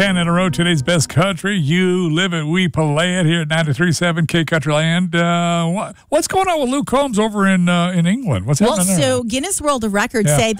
10 in a row. Today's best country. You live it, we play it here at 93.7 K Countryland. What's going on with Luke Combs over in England? What's happening there? So Guinness World Records say